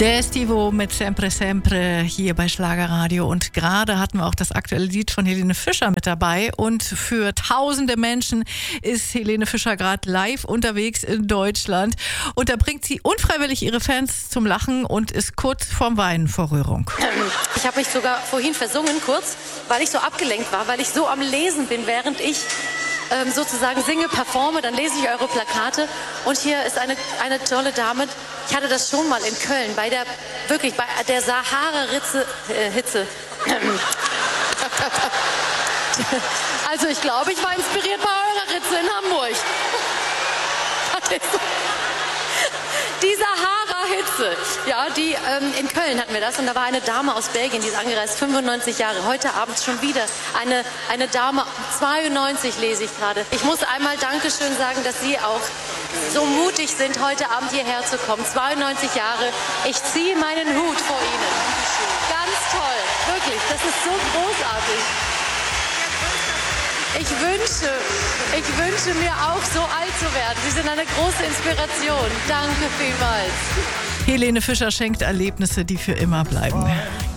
Der Estivo mit Sempre Sempre hier bei Schlagerradio, und gerade hatten wir auch das aktuelle Lied von Helene Fischer mit dabei, und für tausende Menschen ist Helene Fischer gerade live unterwegs in Deutschland, und da bringt sie unfreiwillig ihre Fans zum Lachen und ist kurz vorm Weinen vor Rührung. Ich habe mich sogar vorhin versungen kurz, weil ich so abgelenkt war, weil ich so am Lesen bin, während ich sozusagen singe, performe, dann lese ich eure Plakate, und hier ist eine tolle Dame. Ich hatte das schon mal in Köln, bei der Sahara-Hitze. Also ich glaube, ich war inspiriert bei eurer Ritze in Hamburg. Die Sahara-Hitze, ja, in Köln hatten wir das, und da war eine Dame aus Belgien, die ist angereist, 95 Jahre, heute Abend schon wieder eine Dame, 92 lese ich gerade. Ich muss einmal Dankeschön sagen, dass Sie auch so mutig sind, heute Abend hierher zu kommen. 92 Jahre, ich ziehe meinen Hut vor Ihnen. Ganz toll, wirklich, das ist so großartig. Ich wünsche mir auch, so alt zu werden. Sie sind eine große Inspiration. Danke vielmals. Helene Fischer schenkt Erlebnisse, die für immer bleiben.